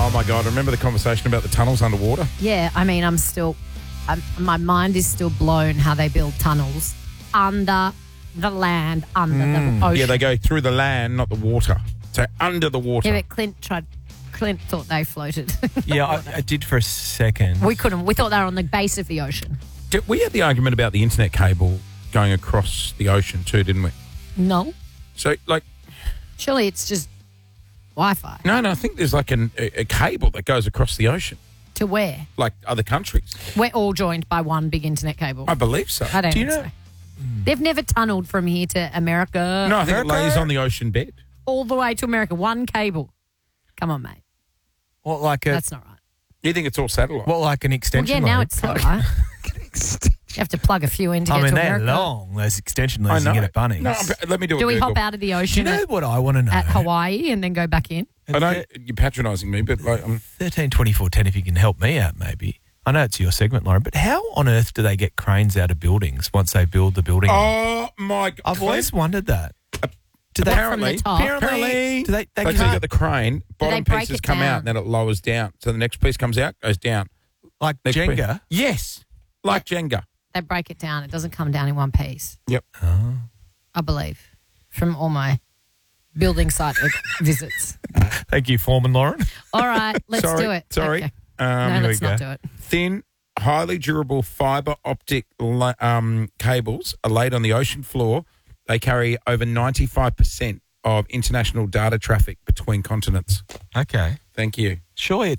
Oh, my God. Remember the conversation about the tunnels underwater? Yeah, I mean, my mind is still blown how they build tunnels under the land, under the ocean. Yeah, they go through the land, not the water. So under the water. Yeah, but Clint thought they floated. Yeah, I did for a second. We couldn't. We thought they were on the base of the ocean. We had the argument about the internet cable going across the ocean too, didn't we? No. So, Surely it's just Wi-Fi. No, I think there's like a cable that goes across the ocean, To where? like other countries. We're all joined by one big internet cable. I believe so. I don't Do you think know- so. They've never tunneled from here to America. No, I think it America? lays on the ocean bed. All the way to America. One cable. Come on, mate. What, like That's not right. You think it's all satellite? an Well, extension yeah, now line? it's not right. You have to plug a few in to get to they're America. long, those extension I leads know. you get at Bunnings. No, let me do a Do we Google. hop out of the Do you ocean know what I want to know? at Hawaii and then go back in? I know you're patronising me, but 13 24 10, if you can help me out, maybe. I know it's your segment, Lauren, but how on earth do they get cranes out of buildings once they build the building? oh my God. I've always wondered that. Do they Apparently, From the top? apparently, do they they can't- got the crane, bottom break pieces it come down? out, and then it lowers down. So the next piece comes out, goes down. like Next Jenga? piece. Yes, like Jenga. They break it down. It doesn't come down in one piece, Yep. I believe, from all my building site visits. Thank you, Foreman Lauren. All right, let's Sorry, do it. sorry. Okay. Um, No, here we let's not go. do it. Thin, highly durable fibre optic cables are laid on the ocean floor. They carry over 95% of international data traffic between continents. Okay. Thank you. Surely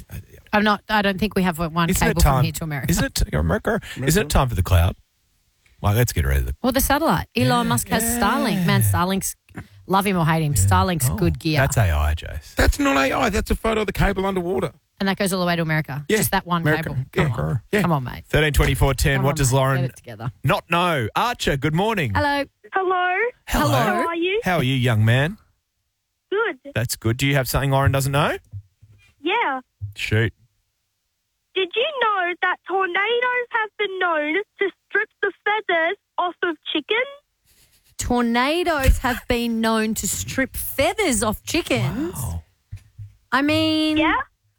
I don't think we have one isn't cable it time, from here to America. Isn't it America? Isn't it time for the cloud? Like, let's get rid of the... Well, the satellite. Elon Musk has Starlink. Man, Starlink's, love him or hate him, Starlink's good gear. That's AI, Jace. That's not AI. That's a photo of the cable underwater. And that goes all the way to America. Yeah, Just that one America. cable. Yeah. Come on. Yeah. Come on, mate. 13 24 10. Come What on, does mate. Lauren Get it together. not know? Archer, good morning. Hello. Hello. Hello. How are you? How are you, young man? Good. That's good. Do you have something Lauren doesn't know? Yeah. Shoot. Did you know that tornadoes have been known to strip the feathers off of chickens? Tornadoes have been known to strip feathers off chickens. Wow. I mean, Yeah.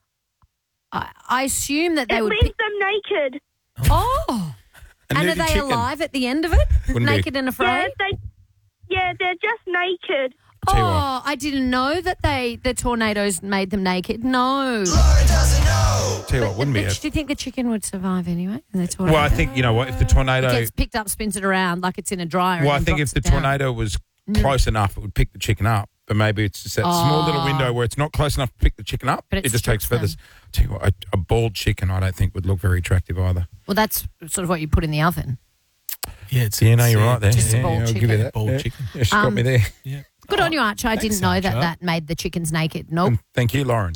I assume that they It would. leaves them naked. Oh. And who are the they chicken? alive at the end of it? Wouldn't be. Naked and afraid? They're just naked. Tell you what. Oh, I didn't know that the tornadoes made them naked. No. Tell you what, wouldn't be Do it? you think the chicken would survive anyway? And the tornado? Well, I think, you know what, if the tornado... It gets picked up, spins it around like it's in a dryer. Well, I and think drops if the it down. tornado was close enough, it would pick the chicken up. But maybe it's just that small little window where it's not close enough to pick the chicken up. But it It just takes strips feathers. Tell you what, a bald chicken I don't think would look very attractive either. Well, that's sort of what you put in the oven. Yeah, it's Yeah, no, you're right there. Just a yeah, bald I'll give chicken. you that. Bald yeah. chicken. Yeah, she got me there. Yeah. Good on you, Archer. I thanks, didn't know that Archer. that made the chickens naked. Nope. And thank you, Lauren.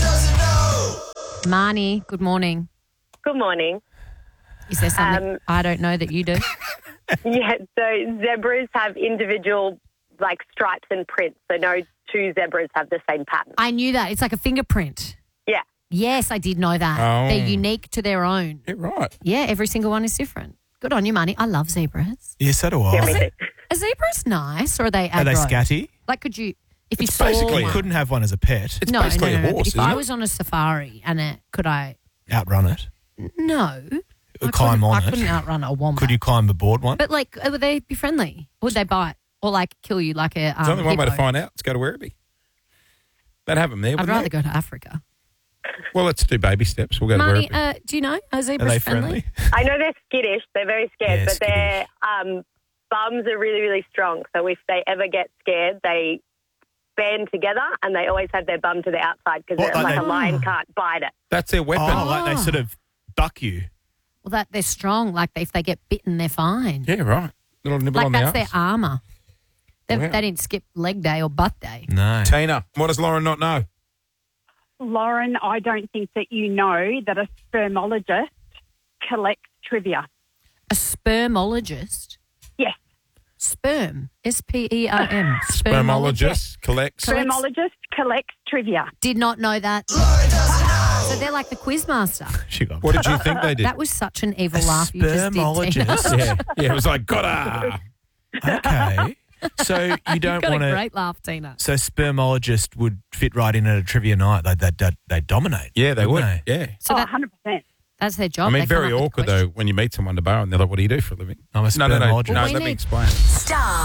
Marnie, good morning. Good morning. Is there something I don't know that you do? Yeah, so zebras have individual, stripes and prints. So no two zebras have the same pattern. I knew that. It's like a fingerprint. Yeah. Yes, I did know that. Oh. They're unique to their own. Yeah, right. Yeah, every single one is different. Good on you, Marnie. I love zebras. Yeah, so do Yeah, I. me too. Are zebras nice or are they aggro? Are they scatty? Like, could you, if you It's saw basically- one, Couldn't have one as a pet. It's no, basically no, no, a no. horse, If isn't I it? was on a safari and could I? Outrun it. No. I Climb couldn't- on I it. couldn't outrun a wombat. Could you climb aboard one? But would they be friendly? Would they bite or kill you like a? There's only one way to hippo? find out. Let's go to Werribee. They'd have them there, I'd wouldn't rather they? go to Africa. Well, let's do baby steps. We'll go to Marnie, Werribee. do you know are Are zebras they friendly? friendly? I know they're skittish. They're very scared, Yeah, but their bums are really, really strong. So if they ever get scared, they band together and they always have their bum to the outside because What, like a they- lion can't bite it. That's their weapon. Oh, like they sort of buck you. Well, that they're strong. Like if they get bitten, they're fine. Yeah, right. Little nibble Like on the that's arse. their armour. They Wow. didn't skip leg day or butt day. No. Tina, what does Lauren not know? Lauren, I don't think that you know that a spermologist collects trivia. A spermologist. Yes. Sperm. SPERM. Spermologist collects. Spermologist collects trivia. Did not know that. So they're like the quizmaster. She got What did you think they did? That was such an evil A laugh you just did. Tina. spermologist? yeah, it was like, gotta. Okay. So you You've don't got want a to. great laugh, Tina. So spermologist would fit right in at a trivia night. They dominate. Yeah, they would. wouldn't Yeah. So Oh, that, 100%. that's their job. I mean, They come very up with awkward questions. though when you meet someone at the bar and they're like, "What do you do for a living?" I'm a No, spermologist. no. Well, we Let me need- explain. Star